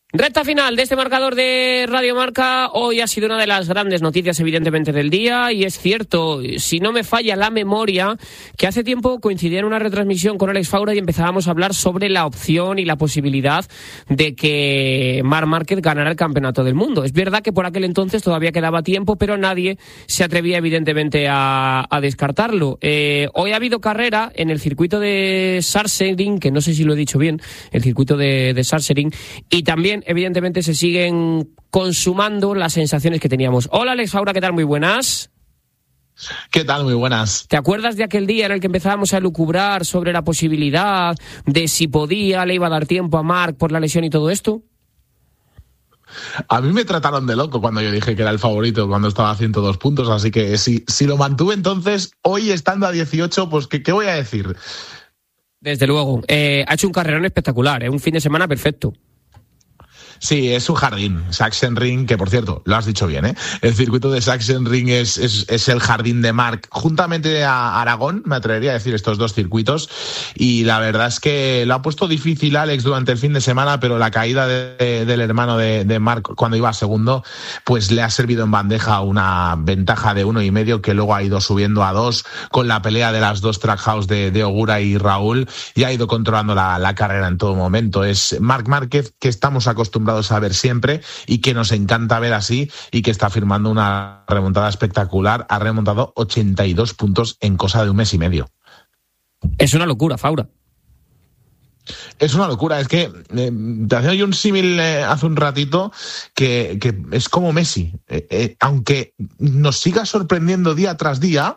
Recta final de este marcador de Radio Marca. Hoy ha sido una de las grandes noticias, evidentemente, del día. Y es cierto, si no me falla la memoria, que hace tiempo coincidía en una retransmisión con Alex Faura y empezábamos a hablar sobre la opción y la posibilidad de que Marc Márquez ganara el Campeonato del Mundo. Es verdad que por aquel entonces todavía quedaba tiempo, pero nadie se atrevía, evidentemente, a descartarlo. Hoy ha habido carrera en el circuito de Sachsenring, que no sé si lo he dicho bien, el circuito de Sachsenring, y también evidentemente se siguen consumando las sensaciones que teníamos. Hola Alex Faura, ¿qué tal? Muy buenas. ¿Qué tal? Muy buenas. ¿Te acuerdas de aquel día en el que empezábamos a elucubrar sobre la posibilidad de si le iba a dar tiempo a Marc por la lesión y todo esto? A mí me trataron de loco cuando yo dije que era el favorito cuando estaba a 102 puntos, así que si lo mantuve entonces, hoy estando a 18, pues ¿qué voy a decir? Desde luego. Ha hecho un carrerón espectacular, un fin de semana perfecto. Sí, es un jardín, Sachsenring, que por cierto, lo has dicho bien, ¿eh? El circuito de Sachsenring es el jardín de Marc, juntamente a Aragón, me atrevería a decir estos dos circuitos, y la verdad es que lo ha puesto difícil Alex durante el fin de semana, pero la caída del hermano de Marc cuando iba segundo, pues le ha servido en bandeja una ventaja de 1,5 que luego ha ido subiendo a 2 con la pelea de las dos Trackhouse de Ogura y Raúl, y ha ido controlando la carrera en todo momento. Es Marc Márquez, que estamos acostumbrados a ver siempre y que nos encanta ver así, y que está firmando una remontada espectacular. Ha remontado 82 puntos en cosa de un mes y medio. Es una locura, Faura. Es una locura, es que te hacía yo un símil hace un ratito que es como Messi. Aunque nos siga sorprendiendo día tras día,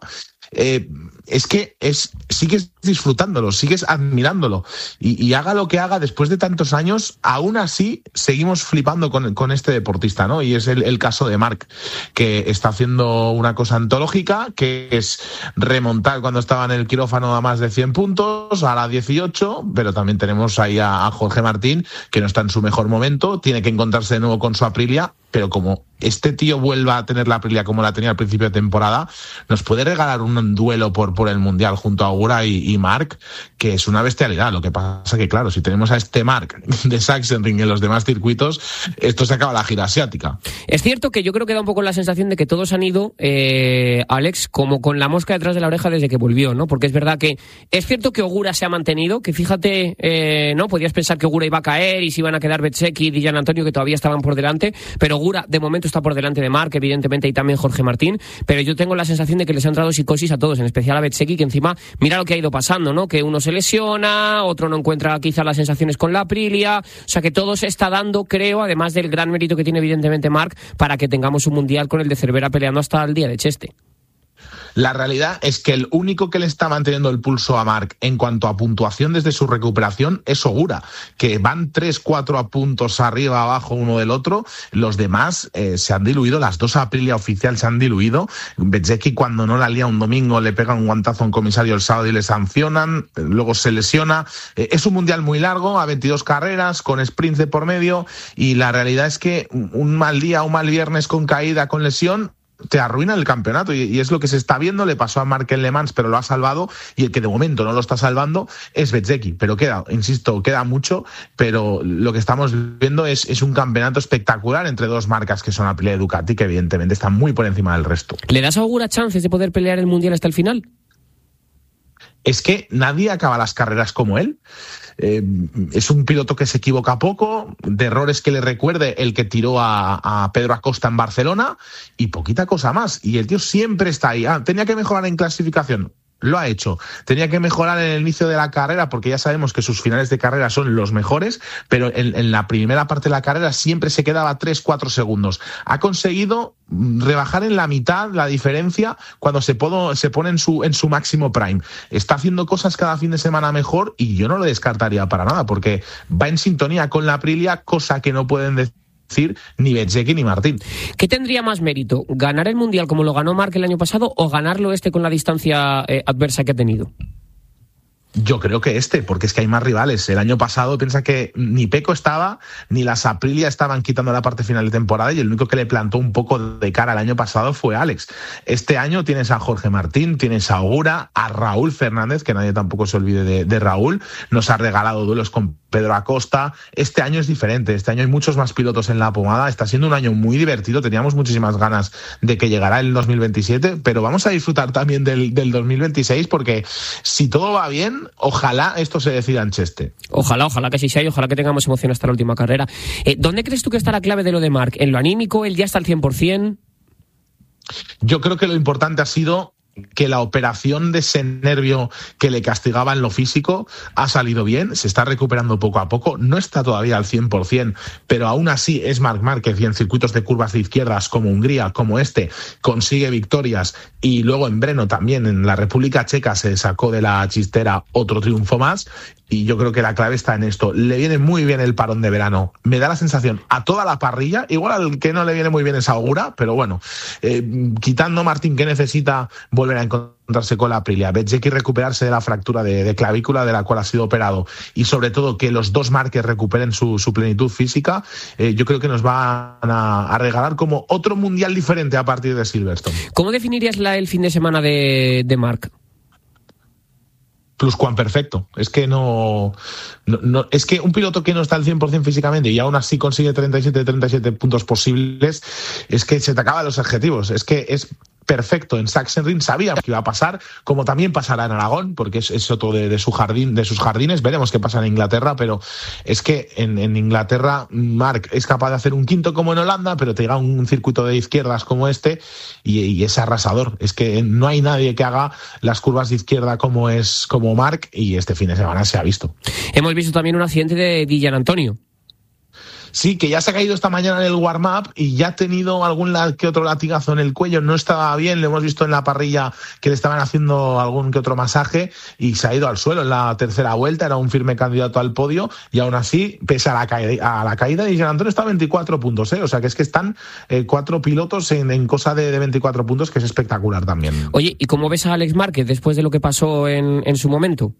es que sigues disfrutándolo, sigues admirándolo, y haga lo que haga después de tantos años, aún así seguimos flipando con este deportista, ¿no? Y es el caso de Marc, que está haciendo una cosa antológica, que es remontar cuando estaba en el quirófano a más de 100 puntos, ahora 18, pero también tenemos ahí a Jorge Martín, que no está en su mejor momento, tiene que encontrarse de nuevo con su Aprilia, pero como este tío vuelva a tener la Aprilia como la tenía al principio de temporada, nos puede regalar un duelo por el Mundial junto a Ogura y Marc, que es una bestialidad. Lo que pasa que, claro, si tenemos a este Marc de Sachsenring en los demás circuitos, esto se acaba la gira asiática. Es cierto que yo creo que da un poco la sensación de que todos han ido, Alex, como con la mosca detrás de la oreja desde que volvió, ¿no? Porque es verdad que es cierto que Ogura se ha mantenido, que fíjate, ¿no? Podías pensar que Ogura iba a caer y se iban a quedar Bezzecchi y Gian Antonio, que todavía estaban por delante, pero Ogura de momento está por delante de Marc, evidentemente, y también Jorge Martín, pero yo tengo la sensación de que les ha entrado psicosis a todos, en especial a Bezzecchi, que encima mira lo que ha ido pasando, ¿no? Que uno se lesiona, otro no encuentra quizá las sensaciones con la Aprilia, o sea que todo se está dando, creo, además del gran mérito que tiene evidentemente Marc, para que tengamos un Mundial con el de Cervera peleando hasta el día de Cheste. La realidad es que el único que le está manteniendo el pulso a Marc en cuanto a puntuación desde su recuperación es Ogura, que van 3-4 puntos arriba, abajo uno del otro. Los demás se han diluido, las dos Aprilia oficial se han diluido. Bezzecchi, cuando no la lía un domingo, le pega un guantazo a un comisario el sábado y le sancionan, luego se lesiona. Es un mundial muy largo, a 22 carreras, con sprints de por medio, y la realidad es que un mal día, un mal viernes con caída, con lesión, te arruina el campeonato, y es lo que se está viendo. Le pasó a Marc en Le Mans, pero lo ha salvado, y el que de momento no lo está salvando es Bezzecchi, pero queda mucho, pero lo que estamos viendo es un campeonato espectacular entre dos marcas que son Aprilia y Ducati, que evidentemente están muy por encima del resto. ¿Le das a Ogura chances de poder pelear el Mundial hasta el final? Es que nadie acaba las carreras como él. Es un piloto que se equivoca poco, de errores que le recuerde el que tiró a Pedro Acosta en Barcelona, y poquita cosa más. Y el tío siempre está ahí. Tenía que mejorar en clasificación. Lo ha hecho. Tenía que mejorar en el inicio de la carrera, porque ya sabemos que sus finales de carrera son los mejores, pero en la primera parte de la carrera siempre se quedaba 3-4 segundos. Ha conseguido rebajar en la mitad la diferencia cuando se pone en su máximo prime. Está haciendo cosas cada fin de semana mejor, y yo no lo descartaría para nada, porque va en sintonía con la Aprilia, cosa que no pueden decir ni Bezzecchi ni Martín. ¿Qué tendría más mérito? ¿Ganar el Mundial como lo ganó Marc el año pasado, o ganarlo con la distancia adversa que ha tenido? Yo creo que porque es que hay más rivales. El año pasado piensa que ni Pecco estaba, ni las Aprilia estaban quitando la parte final de temporada, y el único que le plantó un poco de cara el año pasado fue Alex. Este año tienes a Jorge Martín, tienes a Ogura, a Raúl Fernández, que nadie tampoco se olvide de Raúl, nos ha regalado duelos con Pedro Acosta. Este año es diferente, este año hay muchos más pilotos en la pomada, está siendo un año muy divertido, teníamos muchísimas ganas de que llegara el 2027, pero vamos a disfrutar también del 2026, porque si todo va bien, ojalá esto se decida en Cheste. Ojalá que sí sea, y ojalá que tengamos emoción hasta la última carrera. ¿Dónde crees tú que está la clave de lo de Marc? ¿En lo anímico? ¿Él ya está al 100%? Yo creo que lo importante ha sido que la operación de ese nervio que le castigaba en lo físico ha salido bien, se está recuperando poco a poco, no está todavía al 100%, pero aún así es Marc Márquez, y en circuitos de curvas de izquierdas como Hungría, como consigue victorias, y luego en Brno también, en la República Checa, se sacó de la chistera otro triunfo más. Y yo creo que la clave está en esto. Le viene muy bien el parón de verano. Me da la sensación a toda la parrilla, igual al que no le viene muy bien es Ogura, pero bueno, quitando Martín, que necesita volver a encontrarse con la Aprilia, Bezzecchi recuperarse de la fractura de clavícula de la cual ha sido operado, y sobre todo que los dos Márquez recuperen su plenitud física, yo creo que nos van a regalar como otro mundial diferente a partir de Silverstone. ¿Cómo definirías el fin de semana de Marc? Pluscuamperfecto. Es que no, es que un piloto que no está al 100% físicamente y aún así consigue 37 puntos posibles, es que se te acaban los adjetivos. Es que es perfecto. En Sachsenring sabíamos que iba a pasar, como también pasará en Aragón, porque es otro de sus jardines. Veremos qué pasa en Inglaterra, pero es que en Inglaterra Marc es capaz de hacer un quinto como en Holanda, pero te llega un circuito de izquierdas como y es arrasador. Es que no hay nadie que haga las curvas de izquierda como Marc, y este fin de semana se ha visto. Hemos visto también un accidente de Di Giannantonio. Sí, que ya se ha caído esta mañana en el warm-up y ya ha tenido algún que otro latigazo en el cuello, no estaba bien, lo hemos visto en la parrilla que le estaban haciendo algún que otro masaje y se ha ido al suelo en la tercera vuelta, era un firme candidato al podio, y aún así, pese a la caída, y Jean Antonio está a 24 puntos, o sea que es que están 4 pilotos en cosa de 24 puntos, que es espectacular también. Oye, ¿y cómo ves a Alex Márquez después de lo que pasó en su momento?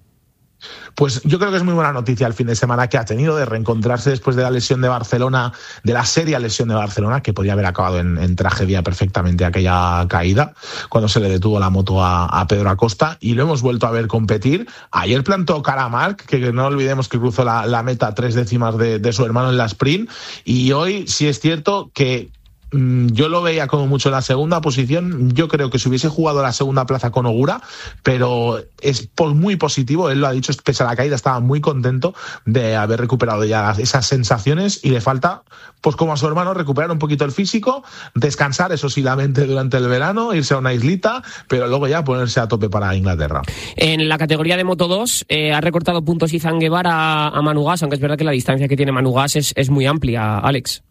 Pues yo creo que es muy buena noticia el fin de semana que ha tenido de reencontrarse después de la lesión de Barcelona, de la seria lesión de Barcelona, que podía haber acabado en tragedia perfectamente aquella caída, cuando se le detuvo la moto a Pedro Acosta, y lo hemos vuelto a ver competir. Ayer plantó cara a Marc, que no olvidemos que cruzó la meta 3 décimas de su hermano en la sprint, y hoy sí es cierto que yo lo veía como mucho en la segunda posición. Yo creo que si hubiese jugado la segunda plaza con Ogura, pero es muy positivo, él lo ha dicho, pese a la caída estaba muy contento de haber recuperado ya esas sensaciones, y le falta, pues como a su hermano, recuperar un poquito el físico, descansar, eso sí, la mente durante el verano, irse a una islita, pero luego ya ponerse a tope para Inglaterra. En la categoría de Moto 2 ha recortado puntos Izan Guevara a Manu Gas, aunque es verdad que la distancia que tiene Manu Gas es muy amplia, Alex.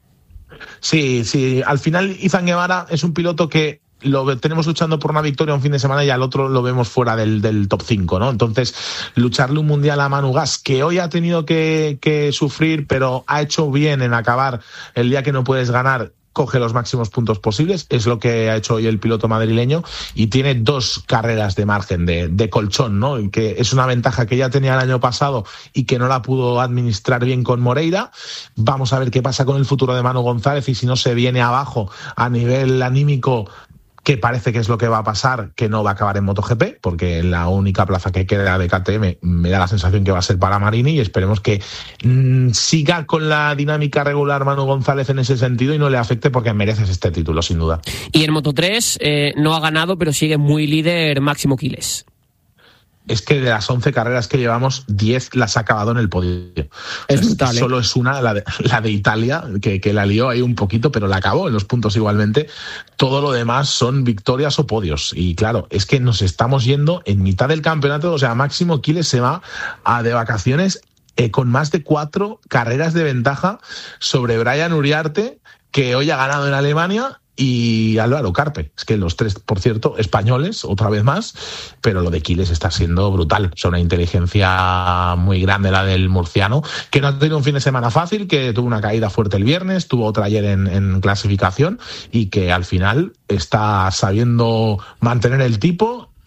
Sí, al final Izan Guevara es un piloto que lo tenemos luchando por una victoria un fin de semana y al otro lo vemos fuera del top 5, ¿no? Entonces, lucharle un mundial a Manu Gas, que hoy ha tenido que sufrir, pero ha hecho bien en acabar el día que no puedes ganar, coge los máximos puntos posibles, es lo que ha hecho hoy el piloto madrileño, y tiene 2 carreras de margen de colchón, ¿no? Y que es una ventaja que ya tenía el año pasado y que no la pudo administrar bien con Moreira. Vamos a ver qué pasa con el futuro de Manu González, y si no se viene abajo a nivel anímico, que parece que es lo que va a pasar, que no va a acabar en MotoGP, porque la única plaza que queda de KTM me da la sensación que va a ser para Marini, y esperemos que siga con la dinámica regular Manu González en ese sentido y no le afecte, porque mereces este título, sin duda. Y en Moto3 no ha ganado, pero sigue muy líder Máximo Quiles. Es que de las 11 carreras que llevamos, 10 las ha acabado en el podio. Es brutal, solo es una, la de Italia, que la lió ahí un poquito, pero la acabó en los puntos igualmente. Todo lo demás son victorias o podios. Y claro, es que nos estamos yendo en mitad del campeonato. O sea, Máximo Quiles se va de vacaciones con más de 4 carreras de ventaja sobre Brian Uriarte, que hoy ha ganado en Alemania, y Álvaro Carpe. Es que los 3, por cierto, españoles, otra vez más, pero lo de Quiles está siendo brutal. Es una inteligencia muy grande la del murciano, que no ha tenido un fin de semana fácil, que tuvo una caída fuerte el viernes, tuvo otra ayer en clasificación, y que al final está sabiendo mantener el tipo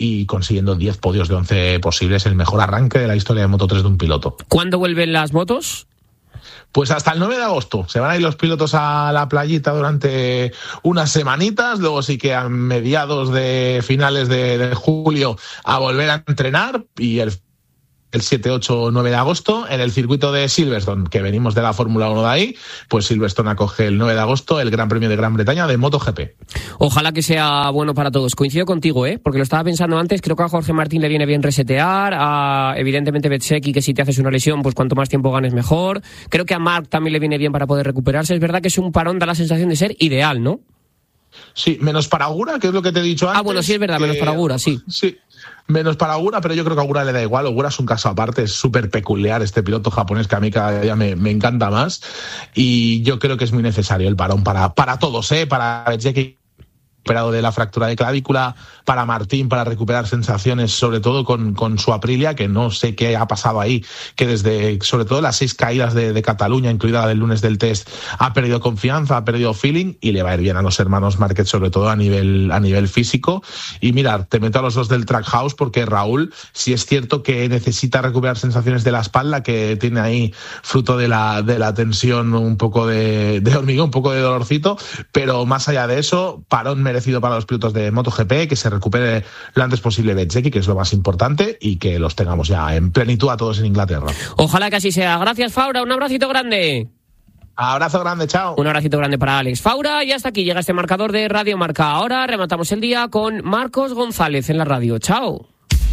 y consiguiendo 10 podios de 11 posibles, el mejor arranque de la historia de Moto3 de un piloto. ¿Cuándo vuelven las motos? Pues hasta el 9 de agosto. Se van a ir los pilotos a la playita durante unas semanitas, luego sí que a mediados de finales de julio a volver a entrenar, y el 7, 8, 9 de agosto en el circuito de Silverstone, que venimos de la Fórmula 1 de ahí, pues Silverstone acoge el 9 de agosto el Gran Premio de Gran Bretaña de MotoGP. Ojalá que sea bueno para todos. Coincido contigo, porque lo estaba pensando antes, creo que a Jorge Martín le viene bien resetear, evidentemente Bezzecchi, que si te haces una lesión, pues cuanto más tiempo ganes mejor. Creo que a Marc también le viene bien para poder recuperarse. Es verdad que es un parón, da la sensación de ser ideal, ¿no? Sí, menos para Agura, que es lo que te he dicho antes. Bueno, sí es verdad, menos para Agura, sí. Sí. Menos para Ogura, pero yo creo que a Ogura le da igual. Ogura es un caso aparte, es súper peculiar este piloto japonés que a mí cada día me encanta más, y yo creo que es muy necesario el parón para todos, para Bezzecchi, recuperado de la fractura de clavícula, para Martín, para recuperar sensaciones, sobre todo con su Aprilia, que no sé qué ha pasado ahí, que desde sobre todo las 6 caídas de Cataluña, incluida la del lunes del test, ha perdido confianza, ha perdido feeling, y le va a ir bien a los hermanos Márquez, sobre todo a nivel físico. Y mira, te meto a los dos del Trackhouse, porque Raúl sí es cierto que necesita recuperar sensaciones de la espalda, que tiene ahí, fruto de la tensión, un poco de hormigueo, un poco de dolorcito, pero más allá de eso, parón merecido para los pilotos de MotoGP, que se recupere lo antes posible Bezzecchi, que es lo más importante, y que los tengamos ya en plenitud a todos en Inglaterra. Ojalá que así sea. Gracias, Faura, un abracito grande. Abrazo grande, chao. Un abracito grande para Alex Faura, y hasta aquí llega este marcador de Radio Marca. Ahora rematamos el día con Marcos González en la radio. Chao.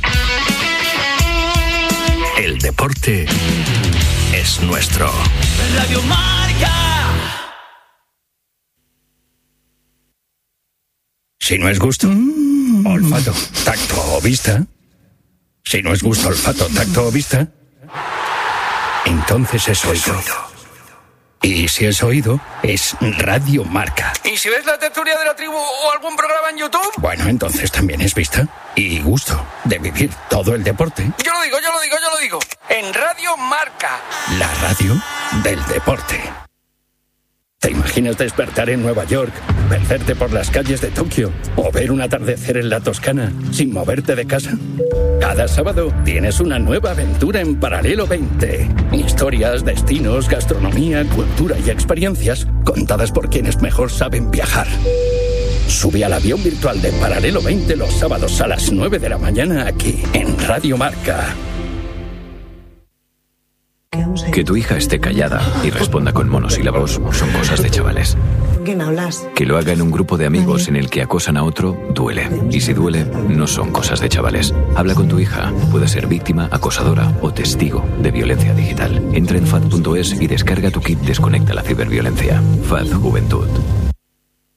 El deporte es nuestro. Radio Marca. Si no es gusto, olfato, tacto o vista. Si no es gusto, olfato, tacto o vista, entonces es oído. Y si es oído, es Radio Marca. ¿Y si ves la tertulia de la tribu o algún programa en YouTube? Bueno, entonces también es vista y gusto de vivir todo el deporte. Yo lo digo. En Radio Marca. La radio del deporte. ¿Te imaginas despertar en Nueva York, perderte por las calles de Tokio o ver un atardecer en la Toscana sin moverte de casa? Cada sábado tienes una nueva aventura en Paralelo 20. Historias, destinos, gastronomía, cultura y experiencias contadas por quienes mejor saben viajar. Sube al avión virtual de Paralelo 20 los sábados a las 9 de la mañana aquí en Radio Marca. Que tu hija esté callada y responda con monosílabos son cosas de chavales. ¿Con quién hablas? Que lo haga en un grupo de amigos en el que acosan a otro, duele. Y si duele, no son cosas de chavales. Habla con tu hija. Puede ser víctima, acosadora o testigo de violencia digital. Entra en FAD.es y descarga tu kit Desconecta la ciberviolencia. FAD Juventud.